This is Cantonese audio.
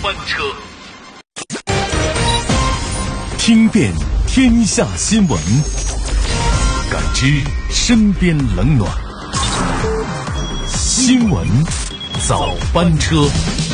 班车， 听遍天下新闻，感知身边冷暖。新闻早班车。